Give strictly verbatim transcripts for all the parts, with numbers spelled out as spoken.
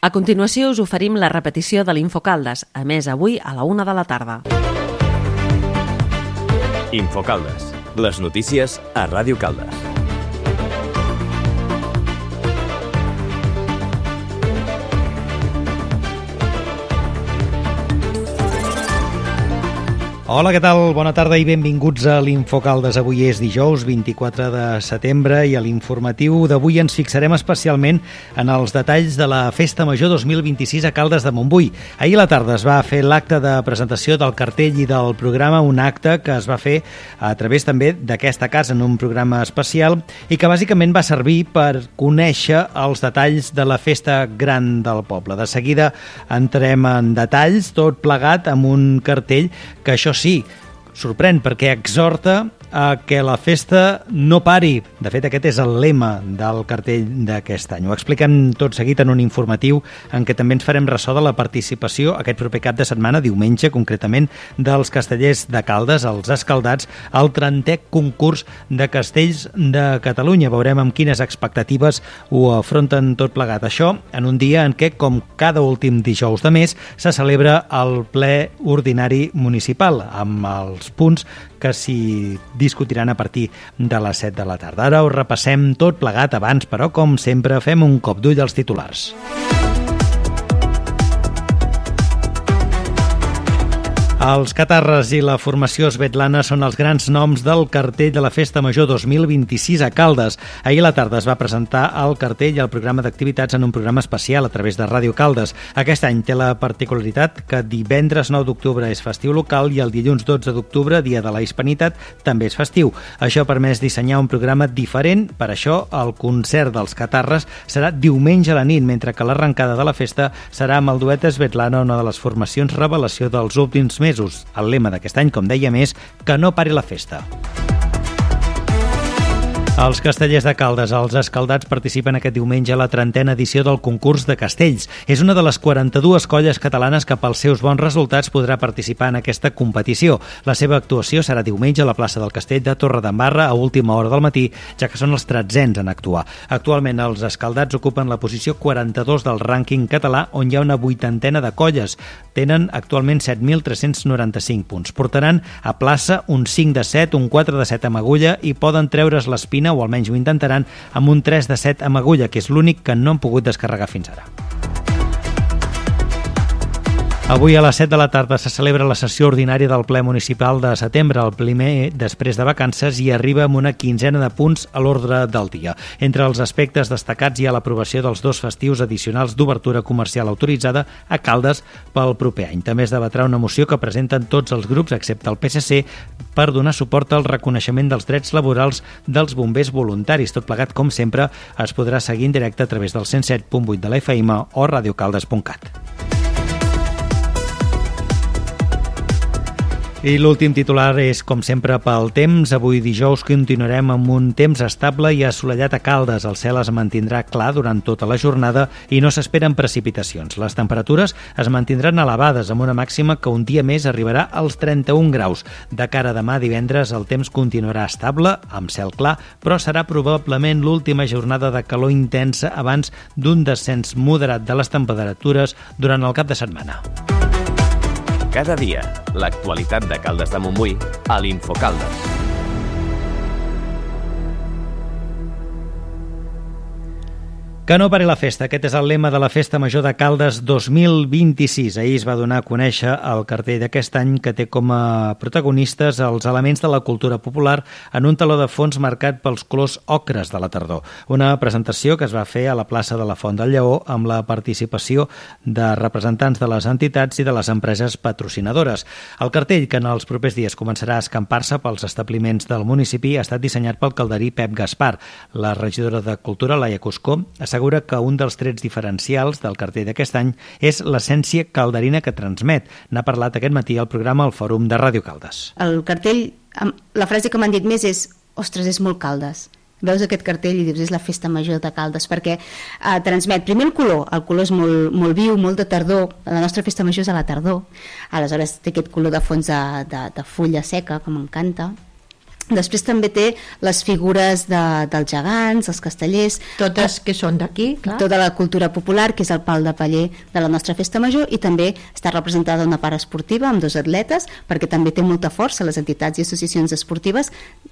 A continuació us oferim la repetició de l'Infocaldes, a més avui a la una de la tarda. Infocaldes, les notícies a Ràdio Caldes. Hola, què tal? Bona tarda i benvinguts a l'Infocaldes. Avui és dijous vint-i-quatre de setembre i a l'informatiu d'avui ens fixarem especialment en els detalls de la Festa Major dos mil vint-i-sis a Caldes de Montbui. Ahir a la tarda es va fer l'acte de presentació del cartell i del programa, un acte que es va fer a través també d'aquesta casa en un programa especial i que bàsicament va servir per conèixer els detalls de la festa gran del poble. De seguida entrem en detalls, tot plegat amb un cartell que això sí, sorprèn perquè exhorta a que la festa no pari. De fet, aquest és el lema del cartell d'aquest any. Ho expliquem tot seguit en un informatiu en què també ens farem ressò de la participació aquest proper cap de setmana, diumenge concretament, dels castellers de Caldes, els escaldats, al trentè concurs de castells de Catalunya. Veurem amb quines expectatives ho afronten tot plegat. Això en un dia en què, com cada últim dijous de mes, se celebra el ple ordinari municipal, amb els punts que s'hi discutiran a partir de les set de la tarda. Ara ho repassem tot plegat abans, però, com sempre, fem un cop d'ull als titulars. Els catarres i la formació esvetlana són els grans noms del cartell de la Festa Major dos mil vint-i-sis a Caldes. Ahir a la tarda es va presentar el cartell i el programa d'activitats en un programa especial a través de Ràdio Caldes. Aquest any té la particularitat que divendres nou d'octubre és festiu local i el dilluns dotze d'octubre, dia de la Hispanitat, també és festiu. Això ha permès dissenyar un programa diferent. Per això, el concert dels catarres serà diumenge a la nit, mentre que l'arrencada de la festa serà amb el duet esvetlana, una de les formacions revelació dels últims mesos. El lema d'aquest any, com dèiem, és que no pari la festa. Els castellers de Caldes, els escaldats, participen aquest diumenge a la trentena edició del concurs de castells. És una de les quaranta-dues colles catalanes que pels seus bons resultats podrà participar en aquesta competició. La seva actuació serà diumenge a la plaça del Castell de Torredembarra a última hora del matí, ja que són els tretzens en actuar. Actualment els escaldats ocupen la posició quaranta-dos del rànquing català, on hi ha una vuitantena de colles. Tenen actualment set mil tres-cents noranta-cinc punts. Portaran a plaça un cinc de set, un quatre de set amb agulla i poden treure's l'espina, o almenys ho intentaran, amb un tres de set amb agulla, que és l'únic que no han pogut descarregar fins ara. Avui a les set de la tarda se celebra la sessió ordinària del ple municipal de setembre, el primer després de vacances, i arriba amb una quinzena de punts a l'ordre del dia. Entre els aspectes destacats hi ha l'aprovació dels dos festius addicionals d'obertura comercial autoritzada a Caldes pel proper any. També es debatrà una moció que presenten tots els grups, excepte el P S C, per donar suport al reconeixement dels drets laborals dels bombers voluntaris. Tot plegat, com sempre, es podrà seguir en directe a través del cent set punt vuit de la F M o radiocaldes punt cat. I l'últim titular és, com sempre, pel temps. Avui dijous continuarem amb un temps estable i assolellat a Caldes. El cel es mantindrà clar durant tota la jornada i no s'esperen precipitacions. Les temperatures es mantindran elevades, amb una màxima que un dia més arribarà als trenta-un graus. De cara a demà divendres el temps continuarà estable, amb cel clar, però serà probablement l'última jornada de calor intensa abans d'un descens moderat de les temperatures durant el cap de setmana. Cada dia, l'actualitat de Caldes de Montbui a l'Infocaldes. Que no pari la festa. Aquest és el lema de la Festa Major de Caldes dos mil vint-i-sis. Ahir es va donar a conèixer el cartell d'aquest any, que té com a protagonistes els elements de la cultura popular en un teló de fons marcat pels colors ocres de la tardor. Una presentació que es va fer a la plaça de la Font del Lleó amb la participació de representants de les entitats i de les empreses patrocinadores. El cartell, que en els propers dies començarà a escampar-se pels establiments del municipi, ha estat dissenyat pel calderí Pep Gaspar. La regidora de Cultura, Laia Cuscó, assegura que un dels trets diferencials del cartell d'aquest any és l'essència calderina que transmet. N'ha parlat aquest matí al programa El Fòrum de Ràdio Caldes. El cartell, la frase que m'han dit més és «Ostres, és molt Caldes». Veus aquest cartell i dius és la Festa Major de Caldes, perquè eh, transmet primer el color, el color és molt, molt viu, molt de tardor, la nostra Festa Major és a la tardor, aleshores té aquest color de fons de, de, de fulla seca, que m'encanta. Després també té les figures de, dels gegants, els castellers... Totes que són d'aquí, clar. Tota la cultura popular, que és el pal de paller de la nostra festa major, i també està representada una part esportiva amb dos atletes, perquè també té molta força. Les entitats i associacions esportives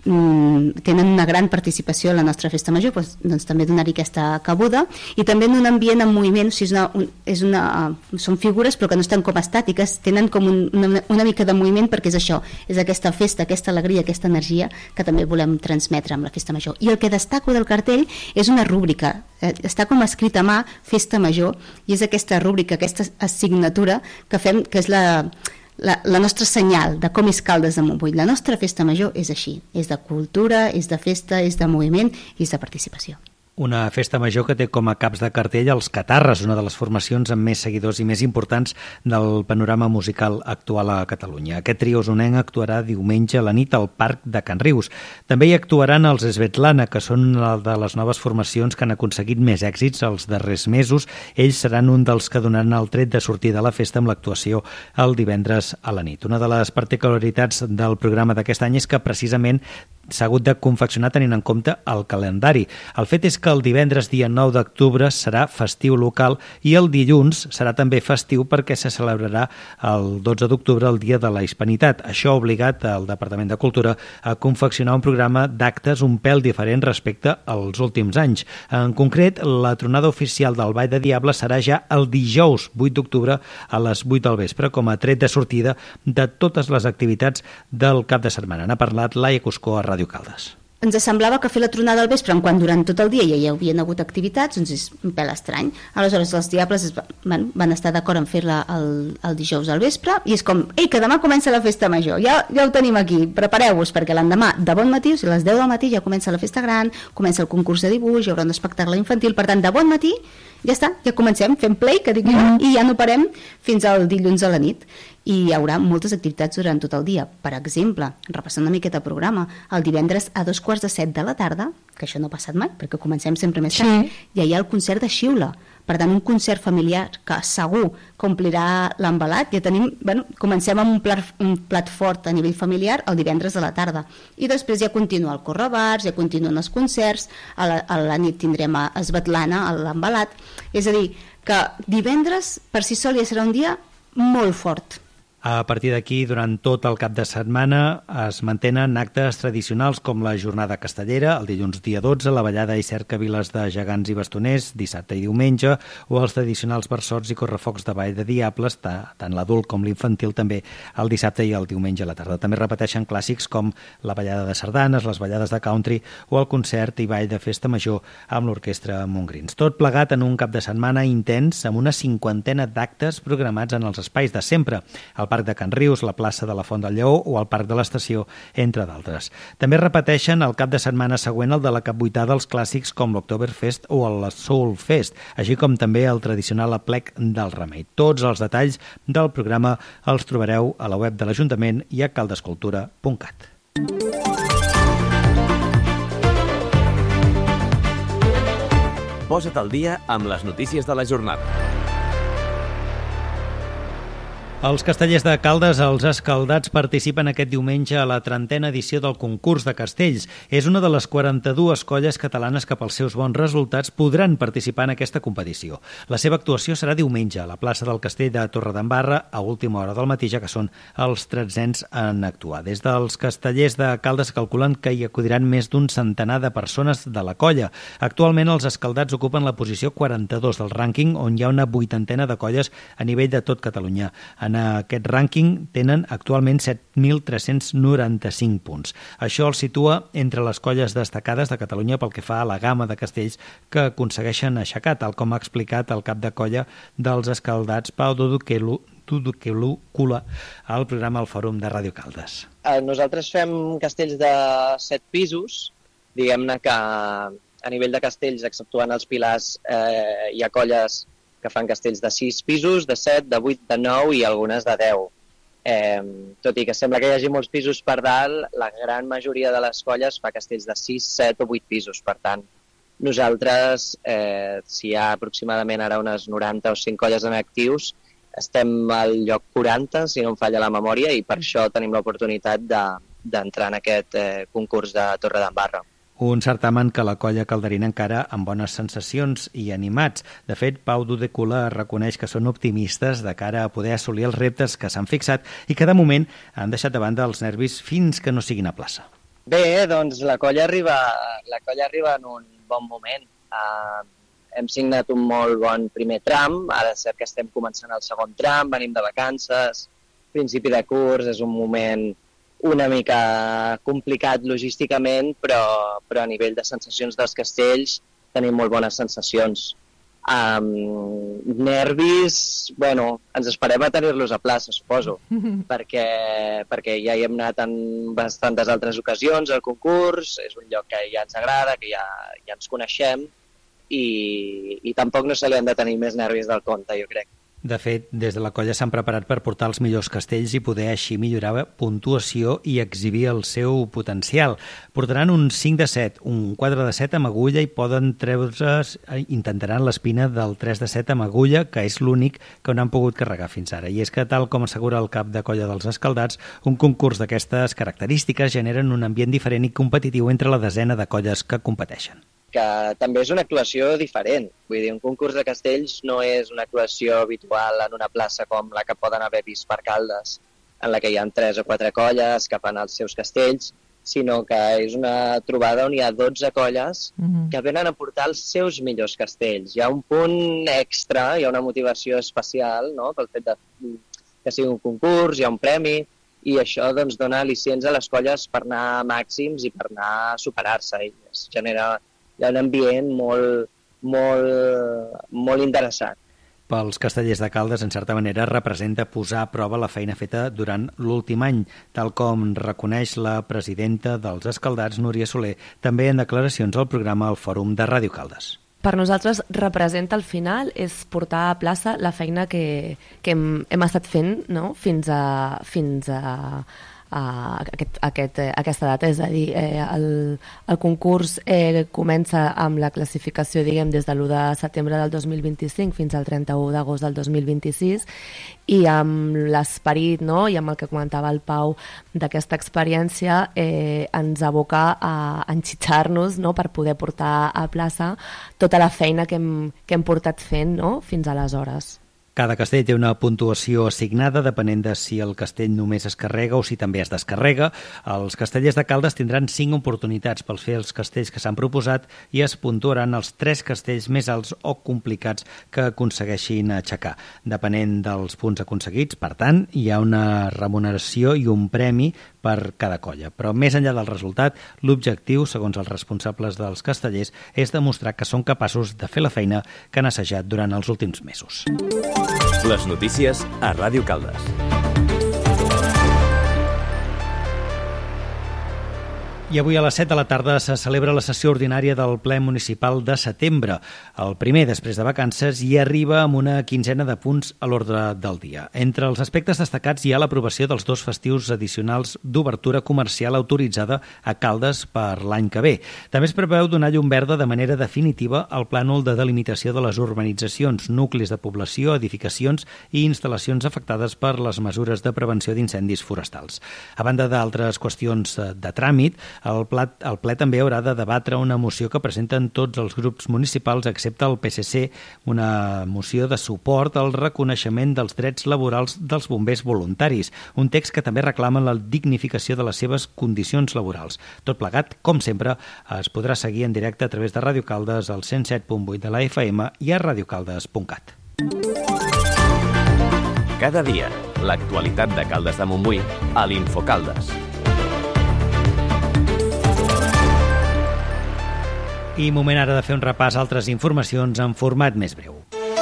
mmm, tenen una gran participació en la nostra festa major, doncs, doncs també donar-hi aquesta cabuda, i també en un ambient en moviment, o sigui, és una, un, és una, són figures però que no estan com estàtiques, tenen com un, una, una mica de moviment, perquè és això, és aquesta festa, aquesta alegria, aquesta energia que també volem transmetre amb la festa major. I el que destaco del cartell és una rúbrica, eh, està com escrit a mà festa major, i és aquesta rúbrica, aquesta assignatura que fem, que és la, la, la nostra senyal de com és Caldes de Montbui. La nostra festa major és així, és de cultura, és de festa, és de moviment i és de participació. Una festa major que té com a caps de cartell els Catarres, una de les formacions amb més seguidors i més importants del panorama musical actual a Catalunya. Aquest trio usonenc actuarà diumenge a la nit al Parc de Can Rius. També hi actuaran els Svetlana, que són una de les noves formacions que han aconseguit més èxits els darrers mesos. Ells seran un dels que donaran el tret de sortida a la festa amb l'actuació el divendres a la nit. Una de les particularitats del programa d'aquest any és que precisament s'ha hagut de confeccionar tenint en compte el calendari. El fet és que el divendres dia nou d'octubre serà festiu local i el dilluns serà també festiu perquè se celebrarà el dotze d'octubre el Dia de la Hispanitat. Això ha obligat el Departament de Cultura a confeccionar un programa d'actes un pèl diferent respecte als últims anys. En concret, la tronada oficial del Ball de Diable serà ja el dijous vuit d'octubre a les vuit del vespre com a tret de sortida de totes les activitats del cap de setmana. N'ha parlat Laia Cuscó a Ràdio Caldes. Ens semblava que fer la tronada al vespre, en quan durant tot el dia ja hi havien hagut activitats, doncs és un pèl estrany. Aleshores els Diables es van, van estar d'acord en fer-la el, el dijous al vespre, i és com, ei, que demà comença la festa major, ja, ja ho tenim aquí, prepareu-vos, perquè l'endemà de bon matí, o sigui, a les deu del matí ja comença la festa gran, comença el concurs de dibuix, hi haurà un espectacle infantil, per tant, de bon matí ja està, ja comencem, fem play, que dic jo, mm. i ja no parem fins al dilluns a la nit. I hi haurà moltes activitats durant tot el dia. Per exemple, repassant una miqueta el programa, el divendres a dos quarts de set de la tarda, que això no ha passat mai, perquè comencem sempre més tard, sí. I hi ha el concert de xiula. Per tant, un concert familiar que segur complirà l'embalat. Ja tenim, bueno, comencem amb un plat, un plat fort a nivell familiar el divendres a la tarda. I després ja continua el correbars, ja continuen els concerts, a la, a la nit tindrem a Svetlana, a l'embalat. És a dir, que divendres per si sol ja serà un dia molt fort. A partir d'aquí, durant tot el cap de setmana es mantenen actes tradicionals com la jornada castellera, el dilluns dia dotze, la ballada i cercaviles de gegants i bastoners, dissabte i diumenge, o els tradicionals versots i correfocs de Ball de Diables, tant l'adult com l'infantil, també el dissabte i el diumenge a la tarda. També repeteixen clàssics com la ballada de sardanes, les ballades de country o el concert i ball de festa major amb l'orquestra Montgrins. Tot plegat en un cap de setmana intens amb una cinquantena d'actes programats en els espais de sempre, el Parc de Can Rius, la plaça de la Font del Lleó o el Parc de l'Estació, entre d'altres. També repeteixen el cap de setmana següent el de la capbuitada dels clàssics com l'Oktoberfest o el Soul Fest, així com també el tradicional aplec del Remei. Tots els detalls del programa els trobareu a la web de l'Ajuntament i a caldescultura punt cat. Posa't al dia amb les notícies de la jornada. Els castellers de Caldes, els escaldats, participen aquest diumenge a la trentena edició del concurs de castells. És una de les quaranta-dues colles catalanes que pels seus bons resultats podran participar en aquesta competició. La seva actuació serà diumenge a la plaça del Castell de Torredembarra a última hora del matí, ja que són els tretzens en actuar. Des dels castellers de Caldes calculen que hi acudiran més d'un centenar de persones de la colla. Actualment els escaldats ocupen la posició quaranta-dos del rànquing, on hi ha una vuitantena de colles a nivell de tot Catalunya. En aquest rànquing tenen actualment set mil tres-cents noranta-cinc punts. Això els situa entre les colles destacades de Catalunya pel que fa a la gamma de castells que aconsegueixen aixecar, tal com ha explicat el cap de colla dels escaldats, Pau Dudukelu, Dudukelu-Kula, al programa El Fòrum de Ràdio Caldes. Nosaltres fem castells de set pisos, diguem-ne que a nivell de castells, exceptuant els pilars, eh, hi ha colles que fan castells de sis pisos, de set, de vuit, de nou i algunes de deu. Eh, tot i que sembla que hi hagi molts pisos per dalt, la gran majoria de les colles fa castells de sis, set o vuit pisos. Per tant, nosaltres, eh, si hi ha aproximadament ara unes noranta o cinc colles en actius, estem al lloc quaranta, si no em falla la memòria, i per això tenim l'oportunitat de, d'entrar en aquest eh, concurs de Torredembarra. Un certamen que la colla calderina encara amb bones sensacions i animats. De fet, Pau Dudecula reconeix que són optimistes de cara a poder assolir els reptes que s'han fixat i que de moment han deixat de banda els nervis fins que no siguin a plaça. Bé, doncs la colla arriba, la colla arriba en un bon moment. Uh, hem signat un molt bon primer tram, ara és cert que estem començant el segon tram, venim de vacances, principi de curs, és un moment una mica complicat logísticament, però, però a nivell de sensacions dels castells tenim molt bones sensacions. Um, nervis, bueno, ens esperem a tenir-los a plaça, suposo, perquè, perquè ja hi hem anat en bastantes altres ocasions al concurs, és un lloc que ja ens agrada, que ja, ja ens coneixem, i, i tampoc no se li han de tenir més nervis del compte, jo crec. De fet, des de la colla s'han preparat per portar els millors castells i poder així millorar puntuació i exhibir el seu potencial. Portaran un cinc de set, un quatre de set amb agulla i poden treure's, intentaran l'espina del tres de set amb agulla, que és l'únic que no han pogut carregar fins ara. I és que, tal com assegura el cap de colla dels Escaldats, un concurs d'aquestes característiques generen un ambient diferent i competitiu entre la desena de colles que competeixen. Que també és una actuació diferent. Vull dir, un concurs de castells no és una actuació habitual en una plaça com la que poden haver vist per Caldes, en la que hi ha tres o quatre colles que fan els seus castells, sinó que és una trobada on hi ha dotze colles mm-hmm. que venen a portar els seus millors castells. Hi ha un punt extra, hi ha una motivació especial, no?, pel fet de que sigui un concurs, hi ha un premi, i això doncs, dona al·licients a les colles per anar a màxims i per anar a superar-se. I es genera hi ha un ambient molt, molt, molt interessant. Pels castellers de Caldes, en certa manera, representa posar a prova la feina feta durant l'últim any, tal com reconeix la presidenta dels Escaldats, Núria Soler, també en declaracions al programa al Fòrum de Ràdio Caldes. Per nosaltres representa al final és portar a plaça la feina que, que hem, hem estat fent, no?, fins a... Fins a Uh, aquest, aquest, eh, aquesta data, és a dir, eh, el, el concurs eh, comença amb la classificació, diguem, des de l'u de setembre del dos mil vint-i-cinc fins al trenta-u d'agost del dos mil vint-i-sis, i amb l'esperit, no?, i amb el que comentava el Pau d'aquesta experiència, eh, ens aboca a enxitxar-nos, no?, per poder portar a plaça tota la feina que hem, que hem portat fent, no?, fins aleshores. Cada castell té una puntuació assignada depenent de si el castell només es carrega o si també es descarrega. Els castellers de Caldes tindran cinc oportunitats per fer els castells que s'han proposat i es puntuaran els tres castells més alts o complicats que aconsegueixin aixecar. Depenent dels punts aconseguits, per tant, hi ha una remuneració i un premi per cada colla. Però més enllà del resultat, l'objectiu, segons els responsables dels castellers, és demostrar que són capaços de fer la feina que han assajat durant els últims mesos. Les notícies a Ràdio Caldes. I avui a les set de la tarda se celebra la sessió ordinària del ple municipal de setembre. El primer després de vacances i arriba amb una quinzena de punts a l'ordre del dia. Entre els aspectes destacats hi ha l'aprovació dels dos festius addicionals d'obertura comercial autoritzada a Caldes per l'any que ve. També es preveu donar llum verda de manera definitiva al plànol de delimitació de les urbanitzacions, nuclis de població, edificacions i instal·lacions afectades per les mesures de prevenció d'incendis forestals. A banda d'altres qüestions de tràmit, El, plat, el ple també haurà de debatre una moció que presenten tots els grups municipals excepte el P S C, una moció de suport al reconeixement dels drets laborals dels bombers voluntaris, un text que també reclama la dignificació de les seves condicions laborals. Tot plegat, com sempre, es podrà seguir en directe a través de Ràdio Caldes al cent set punt vuit de la F M i a radiocaldes punt cat. Cada dia, l'actualitat de Caldes de Montbui a l'Infocaldes. I moment ara de fer un repàs a altres informacions en format més breu.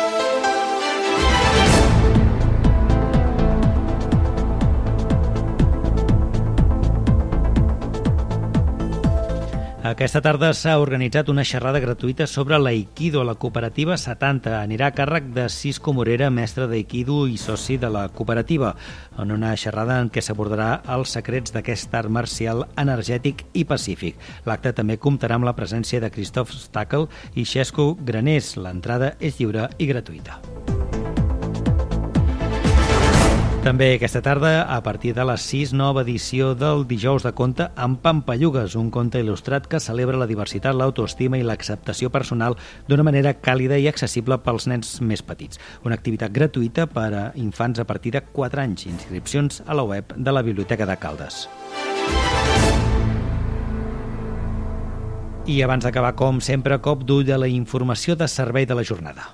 Aquesta tarda s'ha organitzat una xerrada gratuïta sobre l'Aikido a la cooperativa setanta. Anirà a càrrec de Cisco Morera, mestre d'Aikido i soci de la cooperativa, en una xerrada en què s'abordarà els secrets d'aquest art marcial energètic i pacífic. L'acte també comptarà amb la presència de Christoph Stackel i Xesco Granés. L'entrada és lliure i gratuïta. També aquesta tarda, a partir de les sis, nova edició del Dijous de Conte amb Pampallugues, un conte il·lustrat que celebra la diversitat, l'autoestima i l'acceptació personal d'una manera càlida i accessible pels nens més petits. Una activitat gratuïta per a infants a partir de quatre anys. Inscripcions a la web de la Biblioteca de Caldes. I abans d'acabar, com sempre, cop d'ull a la informació de servei de la jornada.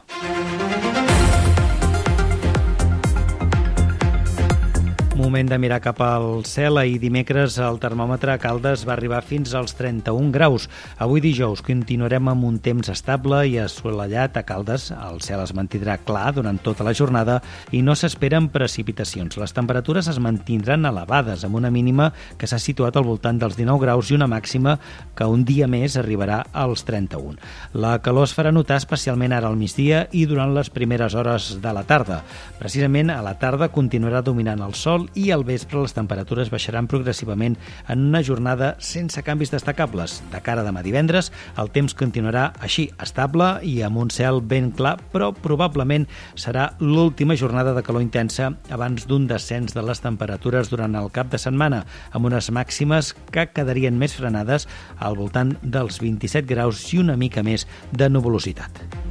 Moment de mirar cap al cel. Ahir dimecres el termòmetre a Caldes va arribar fins als trenta-un graus. Avui dijous continuarem amb un temps estable i assolellat a Caldes. El cel es mantindrà clar durant tota la jornada i no s'esperen precipitacions. Les temperatures es mantindran elevades, amb una mínima que s'ha situat al voltant dels dinou graus i una màxima que un dia més arribarà als trenta-un. La calor es farà notar especialment ara al migdia i durant les primeres hores de la tarda. Precisament a la tarda continuarà dominant el sol i al vespre les temperatures baixaran progressivament en una jornada sense canvis destacables. De cara a demà divendres, el temps continuarà així, estable i amb un cel ben clar, però probablement serà l'última jornada de calor intensa abans d'un descens de les temperatures durant el cap de setmana, amb unes màximes que quedarien més frenades al voltant dels vint-i-set graus i una mica més de nuvolositat.